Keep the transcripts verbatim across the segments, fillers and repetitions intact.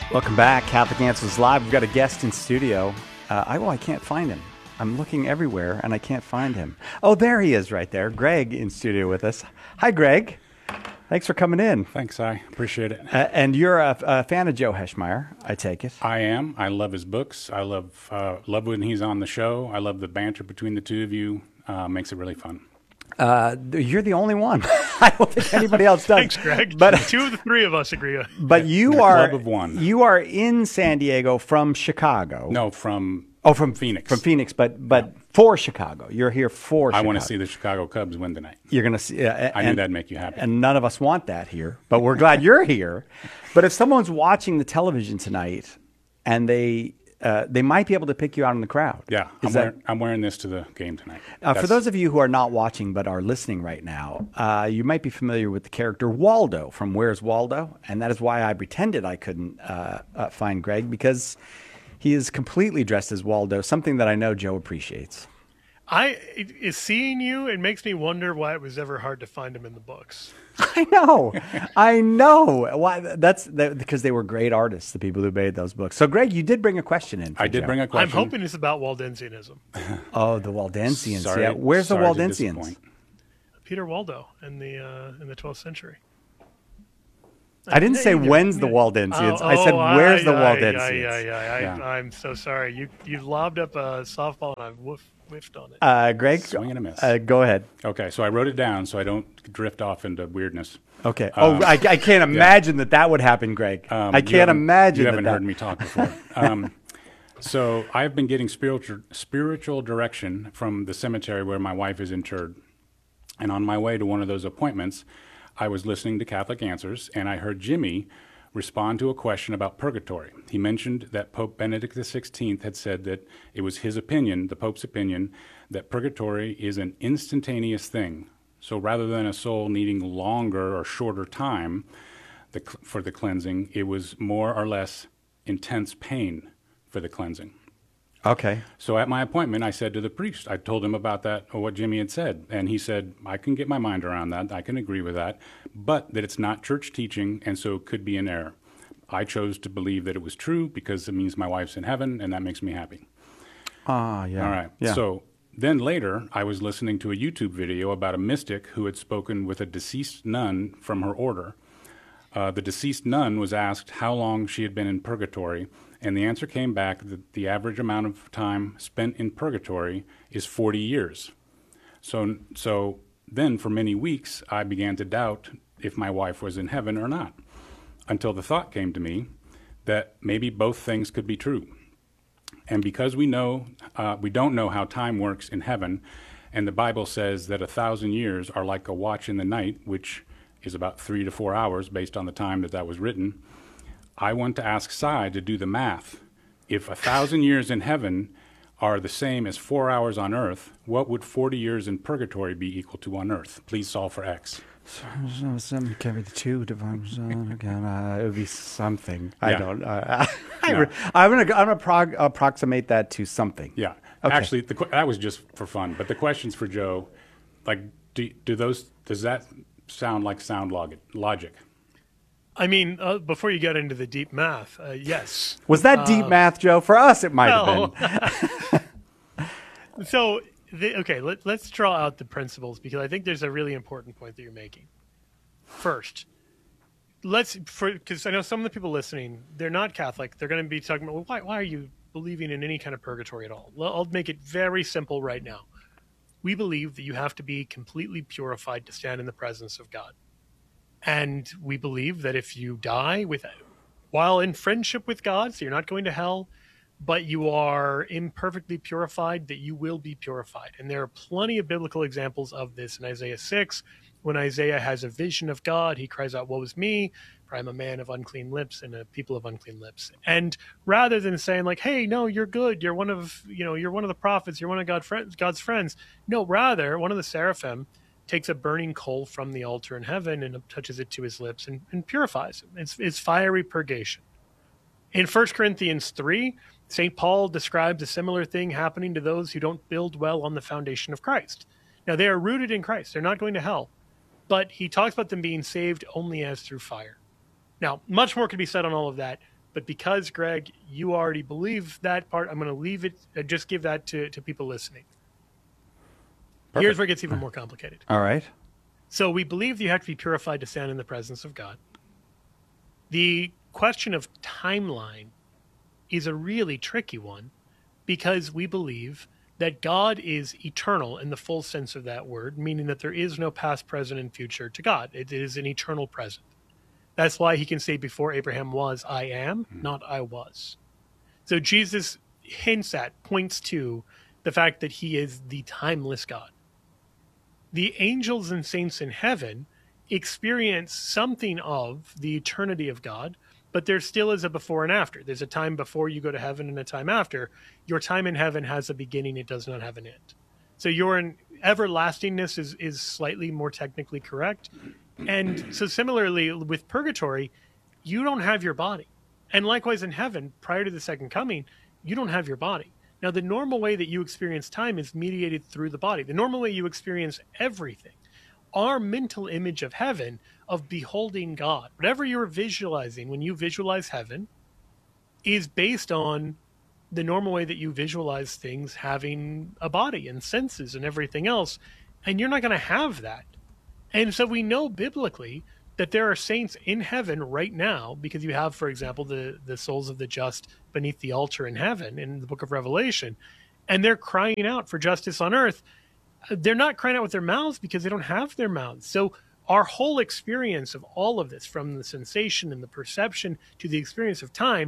Welcome back. Catholic Answers Live. We've got a guest in studio. Uh, I, well, I can't find him. I'm looking everywhere, and I can't find him. Oh, there he is right there. Greg in studio with us. Hi, Greg. Thanks for coming in. Thanks, I appreciate it. Uh, and you're a, a fan of Joe Heschmeyer, I take it. I am. I love his books. I love uh, love when he's on the show. I love the banter between the two of you. Uh, makes it really fun. Uh, you're the only one. I don't think anybody else does. Thanks, Greg. But two of the three of us agree. But you The are club of one. you are in San Diego from Chicago. No, from Oh, from Phoenix. From Phoenix, but but for Chicago. You're here for I Chicago. want to see the Chicago Cubs win tonight. You're going to see. Uh, I and, knew that'd make you happy. And none of us want that here, but we're glad you're here. But if someone's watching the television tonight, and they uh, they might be able to pick you out in the crowd. Yeah, I'm, Is that, wearing, I'm wearing this to the game tonight. uh, for That's- those of you who are not watching but are listening right now, uh, you might be familiar with the character Waldo from Where's Waldo, and that is why I pretended I couldn't uh, uh, find Greg, because he is completely dressed as Waldo, something that I know Joe appreciates. I it, is seeing you. It makes me wonder why it was ever hard to find him in the books. I know, I know. Why? That's that, because they were great artists, the people who made those books. So, Greg, you did bring a question in. For I did Joe. bring a I'm question. hoping it's about Waldensianism. Oh, the Waldensians. Sorry- yeah, where's the sorry to Waldensians? disappoint. Peter Waldo in the uh, in the twelfth century. I didn't say Yeah, you- when's the yeah. Waldensians. Oh, I said oh, where's I- the I- Waldensians. I, I, I, I, Yeah. I'm so sorry. You you lobbed up a softball and I woof, whiffed on it. Uh, Greg, Swing and a miss. Uh, go ahead. Okay, so I wrote it down so I don't drift off into weirdness. Okay. Um, oh, I, I can't imagine that that would happen, Greg. Um, I you can't haven't- imagine You that. haven't that heard me talk before. um, so I've been getting spiritual spiritual direction from the cemetery where my wife is interred. And on my way to one of those appointments, I was listening to Catholic Answers, and I heard Jimmy respond to a question about purgatory. He mentioned that Pope Benedict the sixteenth had said that it was his opinion, the Pope's opinion, that purgatory is an instantaneous thing. So rather than a soul needing longer or shorter time the, for the cleansing, it was more or less intense pain for the cleansing. Okay. So at my appointment, I said to the priest, I told him about that, or what Jimmy had said. And he said, I can get my mind around that. I can agree with that. But that it's not church teaching, and so it could be an error. I chose to believe that it was true because it means my wife's in heaven, and that makes me happy. Ah, yeah. All right. Yeah. So then later, I was listening to a YouTube video about a mystic who had spoken with a deceased nun from her order. Uh, the deceased nun was asked how long she had been in purgatory, and the answer came back that the average amount of time spent in purgatory is forty years. So, so then for many weeks, I began to doubt if my wife was in heaven or not, until the thought came to me that maybe both things could be true. And because we know, uh, we don't know how time works in heaven, and the Bible says that a thousand years are like a watch in the night, which is about three to four hours based on the time that that was written, I want to ask Sai to do the math. If a thousand years in heaven are the same as four hours on earth, what would forty years in purgatory be equal to on earth? Please solve for X. Some carry the two divides again. Uh, it would be something. I Yeah. don't. Uh, I, Yeah. I'm gonna. I'm gonna prog- approximate that to something. Yeah. Okay. Actually, the, que- that was just for fun. But the questions for Joe, like, do, do those, does that sound like sound log- logic? I mean, uh, before you get into the deep math, uh, yes. Was that deep math, Joe? For us, it might have No. been. So, the, okay, let, let's draw out the principles because I think there's a really important point that you're making. First, let's for because I know some of the people listening, they're not Catholic. They're going to be talking about, well, why, why are you believing in any kind of purgatory at all? Well, I'll make it very simple right now. We believe that you have to be completely purified to stand in the presence of God. And we believe that if you die with, while in friendship with God, so you're not going to hell, but you are imperfectly purified, that you will be purified. And there are plenty of biblical examples of this in Isaiah six. When Isaiah has a vision of God, he cries out, woe is me, for I'm a man of unclean lips and a people of unclean lips. And rather than saying like, hey, no, you're good, you're one of, you know, you're one of the prophets, you're one of God friends, God's friends. No, rather, one of the seraphim takes a burning coal from the altar in heaven and touches it to his lips and, and purifies him. It's, it's fiery purgation. In First Corinthians three, Saint Paul describes a similar thing happening to those who don't build well on the foundation of Christ. Now, they are rooted in Christ. They're not going to hell. But he talks about them being saved only as through fire. Now, much more could be said on all of that, But because, Greg, you already believe that part, I'm going to leave it, uh, just give that to, to people listening. Perfect. Here's where it gets even more complicated. All right. So we believe that you have to be purified to stand in the presence of God. The question of timeline is a really tricky one because we believe that God is eternal in the full sense of that word, meaning that there is no past, present, and future to God. It is an eternal present. That's why he can say before Abraham was, I am, mm-hmm. not I was. So Jesus hints at, points to the fact that he is the timeless God. The angels and saints in heaven experience something of the eternity of God, but there still is a before and after. There's a time before you go to heaven and a time after. Your time in heaven has a beginning. It does not have an end. So your everlastingness is, is slightly more technically correct. And so similarly with purgatory, you don't have your body. And likewise in heaven, prior to the second coming, you don't have your body. Now, the normal way that you experience time is mediated through the body. The normal way you experience everything, our mental image of heaven, of beholding God, whatever you're visualizing when you visualize heaven, is based on the normal way that you visualize things having a body and senses and everything else. And you're not going to have that. And so we know biblically that there are saints in heaven right now, because you have, for example, the, the souls of the just beneath the altar in heaven in the book of Revelation, and they're crying out for justice on earth. They're not crying out with their mouths because they don't have their mouths. So our whole experience of all of this, from the sensation and the perception to the experience of time,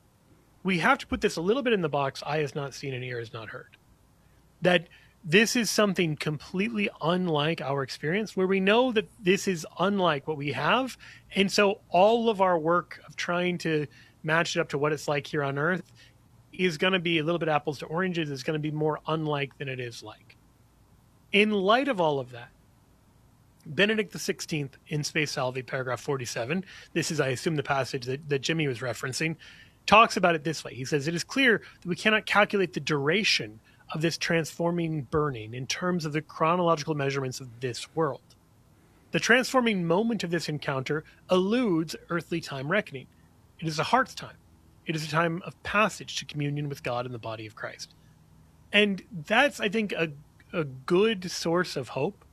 we have to put this a little bit in the box, eye has not seen and ear has not heard. That this is something completely unlike our experience, where we know that this is unlike what we have. And so all of our work of trying to match it up to what it's like here on earth is going to be a little bit apples to oranges. It's going to be more unlike than it is like. In light of all of that, Benedict the sixteenth in Spe Salvi, paragraph forty-seven, this is, I assume, the passage that, that Jimmy was referencing, talks about it this way. He says, it is clear that we cannot calculate the duration of this transforming burning in terms of the chronological measurements of this world. The transforming moment of this encounter eludes earthly time reckoning. It is a heart's time. It is a time of passage to communion with God in the body of Christ. And that's, I think, a, a good source of hope.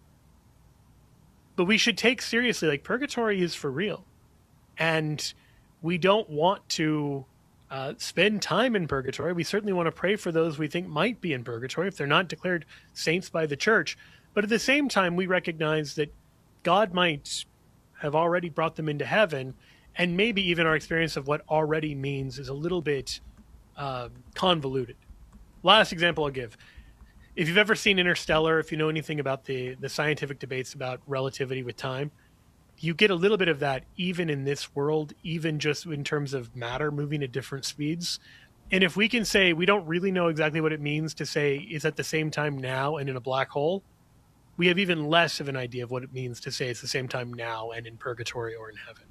But we should take seriously, like, purgatory is for real. And we don't want to Uh, spend time in purgatory. We certainly want to pray for those we think might be in purgatory if they're not declared saints by the church. But at the same time, we recognize that God might have already brought them into heaven, and maybe even our experience of what already means is a little bit uh, convoluted. Last example I'll give. If you've ever seen Interstellar, if you know anything about the, the scientific debates about relativity with time, you get a little bit of that even in this world, even just in terms of matter moving at different speeds. And if we can say we don't really know exactly what it means to say it's at the same time now and in a black hole, we have even less of an idea of what it means to say it's the same time now and in purgatory or in heaven.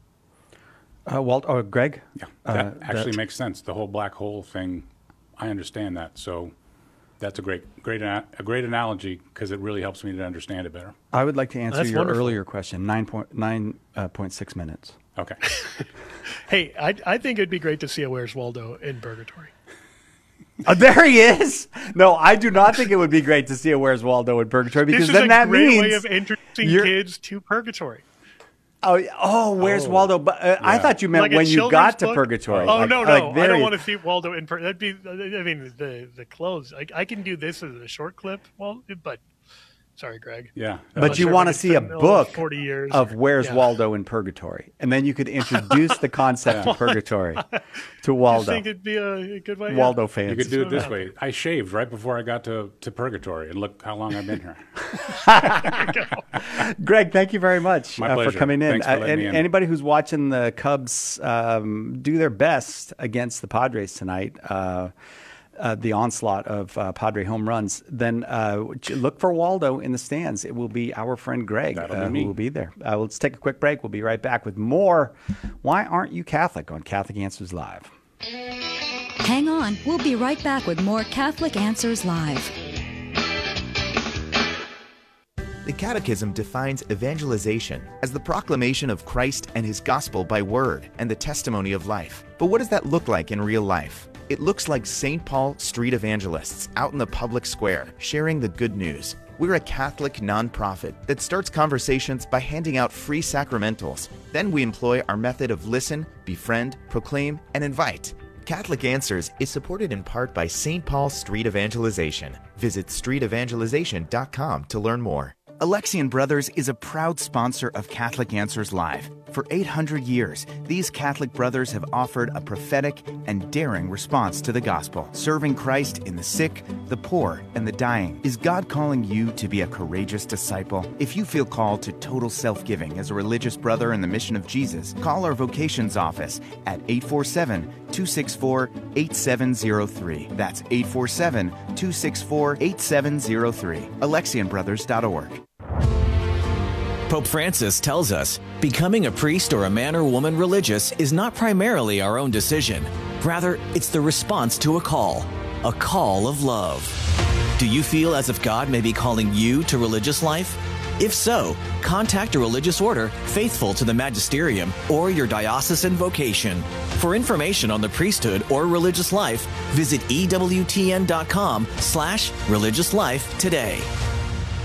Uh, Walt or Greg? Yeah, that uh, actually that... makes sense. The whole black hole thing, I understand that. So that's a great, great, a great analogy because it really helps me to understand it better. I would like to answer That's Oh, your wonderful. earlier question. Nine point nine uh, point six minutes. Okay. Hey, I, I think it'd be great to see a Where's Waldo in purgatory. Oh, there he is. No, I do not think it would be great to see a Where's Waldo in purgatory, because This is then a that great means way of introducing you're- kids to purgatory. Oh, oh, Where's Oh. Waldo? But uh, I Yeah. thought you meant Like a when you children's got to book? purgatory. Oh Like- no, like no, I there don't he- want to see Waldo in. Per- that'd be. I mean, the the clothes. Like I can do this as a short clip. Well, but sorry, Greg. Yeah. But Unless you you're want to gonna see a spend, oh, book forty years of or- Where's yeah. Waldo in purgatory, and then you could introduce the concept of purgatory to I Waldo. think it'd be a, a good way. Waldo You fans. could do it this Yeah. way. I shaved right before I got to, to purgatory, and look how long I've been here. Greg, thank you very much My uh, for pleasure. coming in. Thanks for Uh, letting and me in. anybody who's watching the Cubs um, do their best against the Padres tonight, uh, uh, the onslaught of uh, Padre home runs, then uh, look for Waldo in the stands. It will be our friend Greg That'll be uh, who me. will be there. Uh, let's take a quick break. We'll be right back with more Why Aren't You Catholic on Catholic Answers Live. Hang on, we'll be right back with more Catholic Answers Live. The The Catechism defines evangelization as the proclamation of Christ and his gospel by word and the testimony of life. But what does that look like in real life? It looks like Saint Paul street evangelists out in the public square, sharing the good news. We're a Catholic nonprofit that starts conversations by handing out free sacramentals. Then we employ our method of listen, befriend, proclaim, and invite. Catholic Answers is supported in part by Saint Paul Street Evangelization. Visit street evangelization dot com to learn more. Alexian Brothers is a proud sponsor of Catholic Answers Live. For eight hundred years, these Catholic brothers have offered a prophetic and daring response to the gospel, serving Christ in the sick, the poor, and the dying. Is God calling you to be a courageous disciple? If you feel called to total self-giving as a religious brother in the mission of Jesus, call our vocations office at eight four seven, two six four, eight seven zero three. That's eight four seven, two six four, eight seven zero three. Alexian Brothers dot org. Pope Francis tells us, becoming a priest or a man or woman religious is not primarily our own decision. Rather, it's the response to a call, a call of love. Do you feel as if God may be calling you to religious life? If so, contact a religious order faithful to the magisterium or your diocesan vocation. For information on the priesthood or religious life, visit E W T N dot com slash religious life today.